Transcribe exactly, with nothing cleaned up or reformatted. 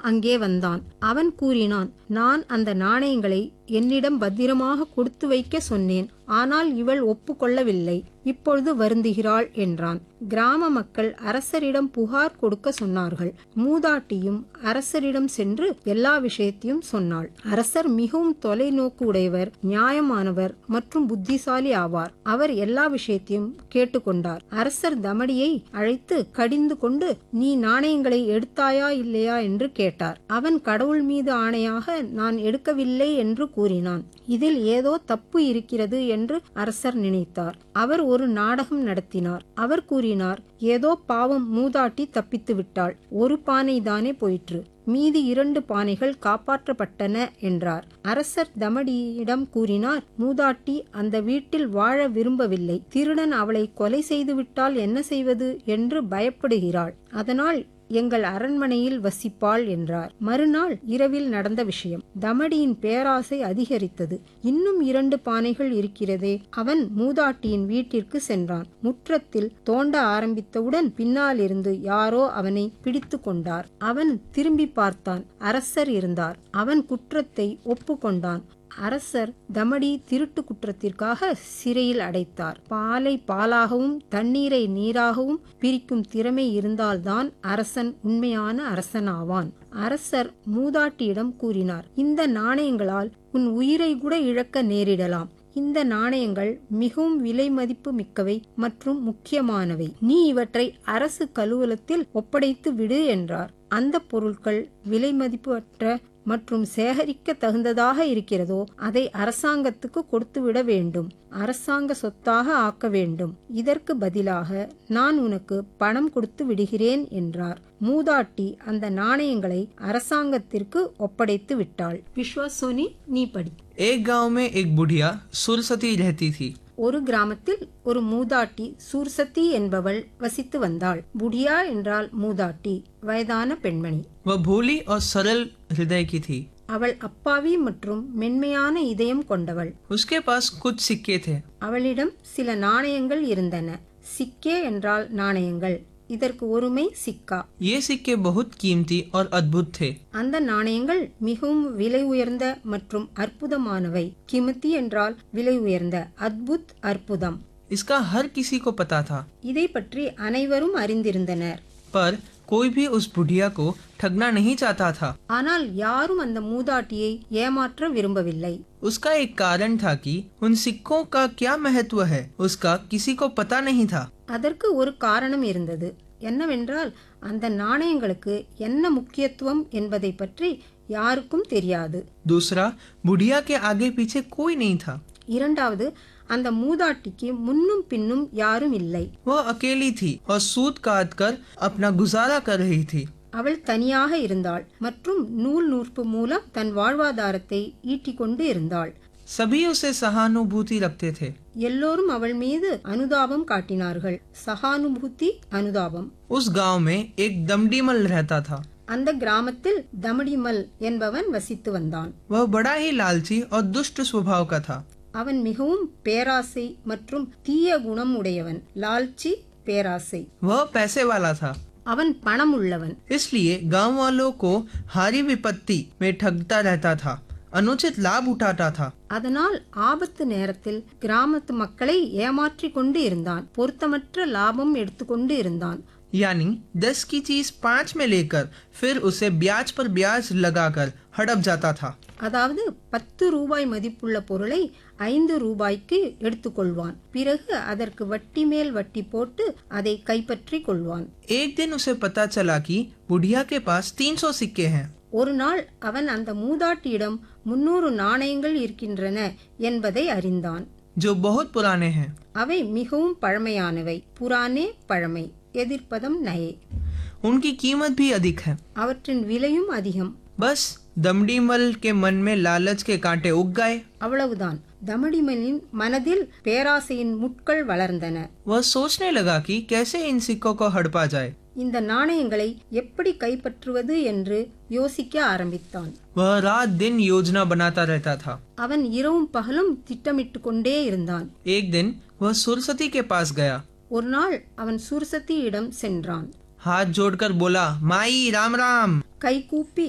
அங்கே வந்தான். அவன் கூறினான், நான் அந்த நாணயங்களை என்னிடம் பத்திரமாக கொடுத்து வைக்க சொன்னேன். ஆனால் இவள் ஒப்புக்கொள்ளவில்லை. இப்பொழுது வருந்துகிறாள் என்றான். கிராம மக்கள் அரசரிடம் புகார் கொடுக்க சொன்னார்கள். மூதாட்டியும் அரசரிடம் சென்று எல்லா விஷயத்தையும் சொன்னாள். அரசர் மிகவும் தொலைநோக்கு உடையவர், நியாயமானவர் மற்றும் புத்திசாலி ஆவார். அவர் எல்லா விஷயத்தையும் கேட்டுக்கொண்டார். அரசர் தமடியை அழைத்து கடிந்து கொண்டு, நீ நாணயங்களை எடுத்தாயா இல்லையா என்று கேட்டார். அவன் கடவுள் மீது ஆணையாக நான் எடுக்கவில்லை என்று கூறினான். இதில் ஏதோ தப்பு இருக்கிறது என்று அரசர் நினைத்தார். அவர் ஒரு நாடகம் நடத்தினார். அவர் கூறினார், ஏதோ பாவம் மூதாட்டி தப்பித்து விட்டாள். ஒரு பானை தானே போயிற்று, மீதி இரண்டு பானைகள் காப்பாற்றப்பட்டன என்றார். அரசர் தமடியிடம் கூறினார், மூதாட்டி அந்த வீட்டில் வாழ விரும்பவில்லை. திருடன் அவளை கொலை செய்து விட்டால் என்ன செய்வது என்று பயப்படுகிறாள். அதனால் எங்கள் அரண்மனையில் வசிப்பாள் என்றார். மறுநாள் இரவில் நடந்த விஷயம். தமடியின் பேராசை அதிகரித்தது. இன்னும் இரண்டு பானைகள் இருக்கிறதே. அவன் மூதாட்டியின் வீட்டிற்கு சென்றான். முற்றத்தில் தோண்ட ஆரம்பித்தவுடன் பின்னாலிருந்து யாரோ அவனை பிடித்து கொண்டார். அவன் திரும்பி பார்த்தான். அரசர் இருந்தார். அவன் குற்றத்தை ஒப்புக்கொண்டான். அரசர் தமடி திருட்டு குற்றத்திற்காக சிறையில் அடைத்தார். பாலை பாலாகவும் தண்ணீரை நீராகவும் பிரிக்கும் திறமை இருந்தால்தான் அரசன் உண்மையான அரசனாவான். அரசர் மூதாட்டியிடம் கூறினார், இந்த நாணயங்களால் உன் உயிரை கூட இழக்க நேரிடலாம். இந்த நாணயங்கள் மிகவும் விலை மதிப்பு மிக்கவை மற்றும் முக்கியமானவை. நீ இவற்றை அரசு கலுவலத்தில் ஒப்படைத்து விடு என்றார். அந்த பொருட்கள் விலை மதிப்பற்ற மற்றும் சேகரிக்க தகுந்ததாக இருக்கிறதோ அதை அரசாங்கத்துக்கு கொடுத்துவிட வேண்டும். அரசாங்க சொத்தாக ஆக்க வேண்டும். இதற்கு பதிலாக நான் உனக்கு பணம் கொடுத்து விடுகிறேன் என்றார். மூதாட்டி அந்த நாணயங்களை அரசாங்கத்திற்கு ஒப்படைத்து விட்டாள். விஸ்வாசோனி, நீ படி. एक गांव में एक बुढ़िया सुरसती रहती थी. ஒரு கிராமத்தில் ஒரு மூதாட்டி சூர்சதி என்பவள் வசித்து வந்தாள். புடியா என்றால் மூதாட்டி, வயதான பெண்மணி. वह भोली और सरल हृदय की थी. அவள் அப்பாவி மற்றும் மென்மையான இதயம் கொண்டவள். उसके पास कुछ सिक्के थे. அவளிடம் சில நாணயங்கள் இருந்தன. சிக்கே என்றால் நாணயங்கள். இதற்கு ஒருமை சிக்கா. ये सिक्के बहुत कीमती और अद्भुत थे. அந்த நாணயங்கள் மிகவும் விலை உயர்ந்த மற்றும் அற்புதமானவை. கிமதி என்றால் விலை உயர்ந்த, அத்புத் அற்புதம். इसका हर किसी को पता था. இதை பற்றி அனைவரும் அறிந்திருந்தனர். पर कोई भी उस बुढ़िया को ठगना नहीं चाहता था. ஆனால் யாரும் அந்த மூதாட்டியை ஏமாற்ற விரும்பவில்லை. उसका एक कारण था कि उन सिक्कों का क्या महत्व है, उसका किसी को पता नहीं था. அதற்கு ஒரு காரணம் இருந்தது. என்னவென்றால் அந்த நாணயங்களுக்கு என்ன முக்கியத்துவம் என்பதை பற்றி யாருக்கும் தெரியாது. दूसरा, बुढ़िया के आगे पीछे कोई नहीं था. இரண்டாவது, அந்த மூதாட்டிக்கு முன்னும் பின்னும் யாரும் இல்லை. वह अकेली थी और सूत काट कर अपना गुजारा कर रही थी. அவள் தனியாக இருந்தாள் மற்றும் நூல் நூற்பு மூலம் தன் வாழ்வாதாரத்தை ஈட்டிக்கொண்டு இருந்தாள். सभी उसे सहानुभूति रखते थे. எல்லோரும் அவள் மீது அனுதாபம் காட்டினார்கள். சகானுபூதி, அனுதாபம். उस गांव में एक दमडीमल रहता था. அந்த கிராமத்தில் தமடிமல் என்பவன் வசித்து வந்தான். वह बड़ा ही लालची और दुष्ट स्वभाव का था. அவன் மிகவும் பேராசை மற்றும் தீய குணம் உடையவன். லால்ச்சி, பேராசை. वह पैसे वाला था. அவன் பணம் உள்ளவன். इसलिए गांव वालों को हारी विपत्ति में ठगता रहता था, अनुचित लाभ उठाता था. அதனால் ஆபத்து நேரத்தில் கிராமத்து மக்களை ஏமாற்றி கொண்டு இருந்தான். பொருத்தமற்ற லாபம் எடுத்துக்கொண்டு இருந்தான். यानी दस की चीज पाँच में लेकर फिर उसे ब्याज पर ब्याज लगाकर हड़प जाता था. அதாவது பத்து ரூபாய் மதிப்புள்ள பொருளை ஐந்து ரூபாய்க்கு எடுத்துக்கொள்வான். பிறகு அதற்கு வட்டி மேல் வட்டி போட்டு அதை கைப்பற்றி கொள்வான். एक दिन उसे पता चला कि बुढ़िया के पास तीन सौ सिक्के हैं. ஒரு நாள் அவன் அந்த மூதாட்டியிடம் முன்னூறு நாணயங்கள் இருக்கின்றன என்பதை அறிந்தான். जो बहुत पुराने हैं. அவை மிகவும் பழமையானவை. புரானே, பழமை. எதிர்ப்பதம் நயே. उनकी कीमत भी अधिक है. அவற்றின் விலையும் அதிகம். बस दमडीमल के मन में लालच के कांटे उग गए. அவ்வளவுதான். தமடிமலின் மனதில் பேராசையின் முட்கள் வளர்ந்தன. वह सोचने लगा कि कैसे इन सिक्कों को हड़पा जाए. இந்த நாணயங்களை எப்படி கைப்பற்றுவது என்று யோசிக்க ஆரம்பித்தான். वह रात दिन योजना बनाता रहता था. அவன் இரவும் பகலும் திட்டமிட்டு கொண்டே இருந்தான். एक दिन वह सुरसती के पास गया. ஒரு நாள் அவன் சுர்சதியிடம் சென்றான். हाथ जोड़कर बोला, माई राम राम. கை கூப்பி